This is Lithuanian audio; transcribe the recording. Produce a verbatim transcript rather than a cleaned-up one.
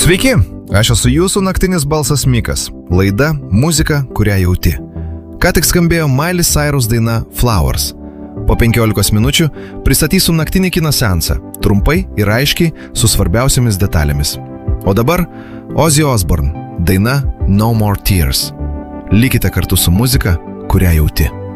Sveiki, aš esu jūsų naktinis balsas Mikas. Laida Muzika, kurią jauti. Ką tik skambėjo Miley Cyrus daina Flowers. Po penkiolikos minučių pristatysiu naktinį kino seansą, trumpai ir aiškiai su svarbiausiamis detalėmis. O dabar Ozzy Osbourne, daina No More Tears. Likite kartu su muzika, kurią jauti.